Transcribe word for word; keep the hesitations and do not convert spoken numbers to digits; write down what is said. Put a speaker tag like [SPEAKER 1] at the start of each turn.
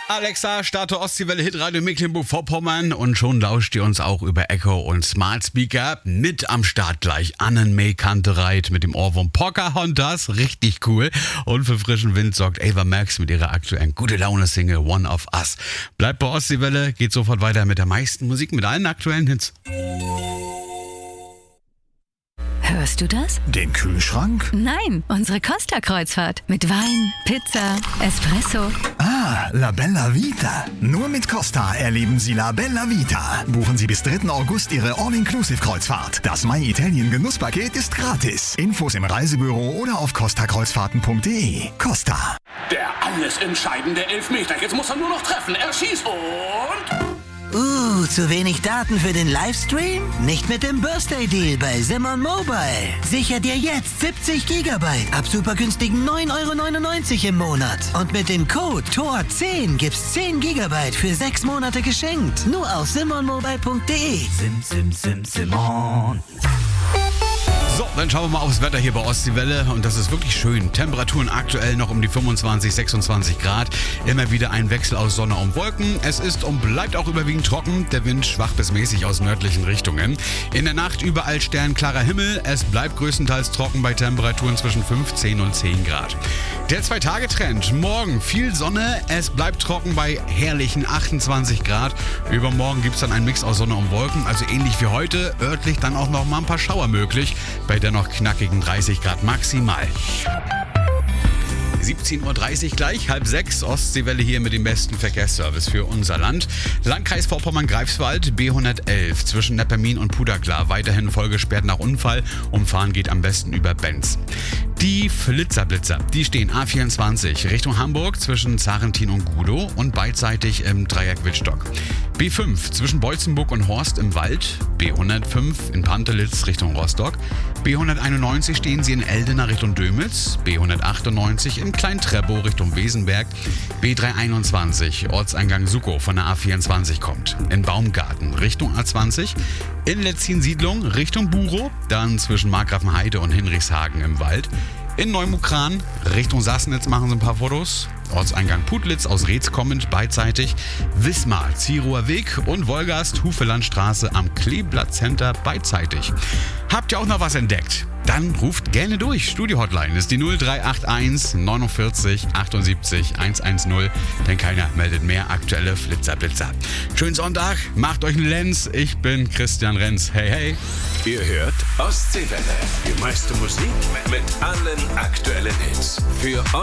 [SPEAKER 1] Alexa, starte Ostseewelle Hitradio Mecklenburg-Vorpommern und schon lauscht ihr uns auch über Echo und Smart Speaker. Mit am Start gleich Annen-May Kantereit mit dem Ohrwurm Pocahontas, richtig cool. Und für frischen Wind sorgt Ava Max mit ihrer aktuellen Gute-Laune-Single One of Us. Bleibt bei Ostseewelle, geht sofort weiter mit der meisten Musik, mit allen aktuellen Hits.
[SPEAKER 2] Hörst du das?
[SPEAKER 3] Den Kühlschrank?
[SPEAKER 2] Nein, unsere Costa-Kreuzfahrt. Mit Wein, Pizza, Espresso.
[SPEAKER 3] Ah, La Bella Vita. Nur mit Costa erleben Sie La Bella Vita. Buchen Sie bis dritten August Ihre All-Inclusive-Kreuzfahrt. Das My Italien Genusspaket ist gratis. Infos im Reisebüro oder auf costa kreuzfahrten punkt de. Costa.
[SPEAKER 4] Der alles entscheidende Elfmeter. Jetzt muss er nur noch treffen. Er schießt und...
[SPEAKER 5] Uh, zu wenig Daten für den Livestream? Nicht mit dem Birthday Deal bei Simon Mobile. Sicher dir jetzt siebzig Gigabyte ab super günstigen neun Euro neunundneunzig im Monat. Und mit dem Code T O R zehn gibt's zehn Gigabyte für sechs Monate geschenkt. Nur auf simon mobile punkt de. Sim, sim, sim, Simon.
[SPEAKER 1] So, dann schauen wir mal aufs Wetter hier bei Ostseewelle und das ist wirklich schön. Temperaturen aktuell noch um die fünfundzwanzig, sechsundzwanzig Grad. Immer wieder ein Wechsel aus Sonne und Wolken. Es ist und bleibt auch überwiegend trocken. Der Wind schwach bis mäßig aus nördlichen Richtungen. In der Nacht überall sternklarer Himmel. Es bleibt größtenteils trocken bei Temperaturen zwischen fünfzehn und zehn Grad. Der Zwei-Tage-Trend. Morgen viel Sonne. Es bleibt trocken bei herrlichen achtundzwanzig Grad. Übermorgen gibt es dann einen Mix aus Sonne und Wolken. Also ähnlich wie heute. Örtlich dann auch noch mal ein paar Schauer möglich. Bei dennoch knackigen dreißig Grad maximal. siebzehn Uhr dreißig gleich, halb sechs, Ostseewelle hier mit dem besten Verkehrsservice für unser Land. Landkreis Vorpommern-Greifswald, B hundertelf, zwischen Neppermin und Puderklar, weiterhin vollgesperrt nach Unfall. Umfahren geht am besten über Benz. Die Flitzerblitzer, die stehen A vierundzwanzig Richtung Hamburg zwischen Zarentin und Gudow und beidseitig im Dreieck Wittstock. B fünf zwischen Beutzenburg und Horst im Wald, B hundertfünf in Pantelitz Richtung Rostock, B hunderteinundneunzig stehen sie in Eldena Richtung Dömitz, B hundertachtundneunzig in Klein-Treppow Richtung Wesenberg, B dreihunderteinundzwanzig Ortseingang Sukow von der A vierundzwanzig kommt, in Baumgarten Richtung A zwanzig, in Letzin-Siedlung Richtung Burow, dann zwischen Markgrafenheide und Hinrichshagen im Wald, in Neumukran Richtung Sassnitz machen sie ein paar Fotos. Ortseingang Putlitz aus Reetz kommend beidseitig, Wismar, Zierower Weg und Wolgast, Hufelandstraße am Kleeblatt Center beidseitig. Habt ihr auch noch was entdeckt? Dann ruft gerne durch. Studio-Hotline ist die null drei acht eins neunundvierzig achtundsiebzig hundertzehn, denn keiner meldet mehr aktuelle Flitzerblitzer. Schönen Sonntag, macht euch einen Lenz. Ich bin Christian Renz. Hey, hey.
[SPEAKER 4] Ihr hört Ostseewelle. Die meiste Musik mit allen aktuellen Hits. Für